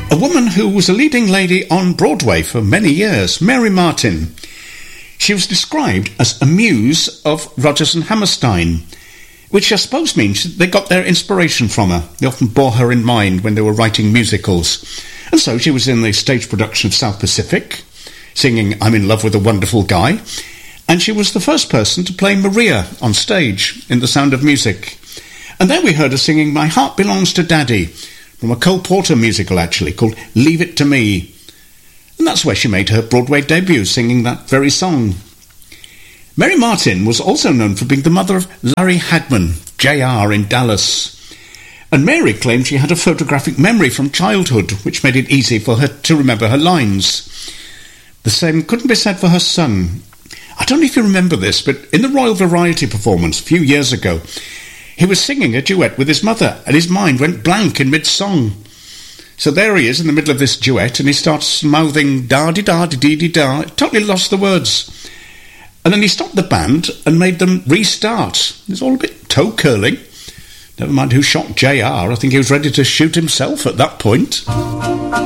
A woman who was a leading lady on Broadway for many years, Mary Martin. She was described as a muse of Rodgers and Hammerstein, which I suppose means they got their inspiration from her. They often bore her in mind when they were writing musicals. And so she was in the stage production of South Pacific, singing I'm in Love with a Wonderful Guy, and she was the first person to play Maria on stage in The Sound of Music. And then we heard her singing My Heart Belongs to Daddy, from a Cole Porter musical actually, called Leave It to Me. And that's where she made her Broadway debut, singing that very song. Mary Martin was also known for being the mother of Larry Hagman, Jr. in Dallas. And Mary claimed she had a photographic memory from childhood, which made it easy for her to remember her lines. The same couldn't be said for her son. I don't know if you remember this, but in the Royal Variety performance a few years ago, he was singing a duet with his mother, and his mind went blank in mid-song. So there he is in the middle of this duet, and he starts mouthing da-di-da-di-dee-di-da, totally lost the words. And then he stopped the band and made them restart. It's all a bit toe-curling. Never mind who shot JR, I think he was ready to shoot himself at that point.